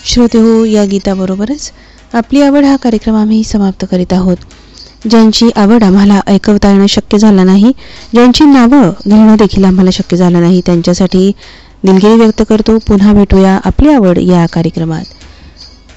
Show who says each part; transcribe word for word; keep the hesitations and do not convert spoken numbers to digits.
Speaker 1: श्रोतेहो, या गीताबरोबरच आपली आवड हा कार्यक्रम आम्ही समाप्त करीत आहोत. ज्यांची आवड आम्हाला ऐकवता येणं शक्य झालं नाही, ज्यांची नावं घेणं देखील आम्हाला शक्य झालं नाही, त्यांच्यासाठी दिलगिरी व्यक्त करतो. पुन्हा भेटूया आपली आवड या कार्यक्रमात.